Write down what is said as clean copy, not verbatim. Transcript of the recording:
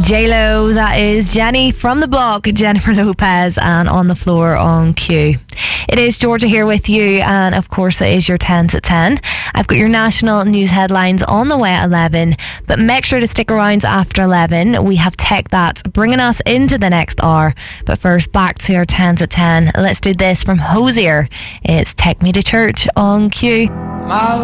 J-Lo, that is Jenny from the block, Jennifer Lopez, and On the Floor on Q. It is Georgia here with you, and of course it is your 10s at 10. I've got your national news headlines on the way at 11, but make sure to stick around after 11. We have Tech That bringing us into the next hour. But first, back to our 10s at 10. Let's do this from Hosier. It's Take Me to Church on Q.